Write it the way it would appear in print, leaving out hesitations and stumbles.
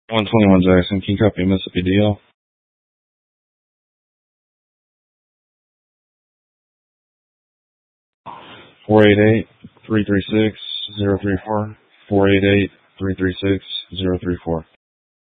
121 Jackson. Can you copy Mississippi DL? 488-336-034. 488-336-034.